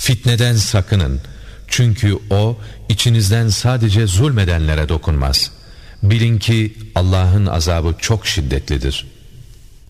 Fitneden sakının. Çünkü o içinizden sadece zulmedenlere dokunmaz. Bilin ki Allah'ın azabı çok şiddetlidir.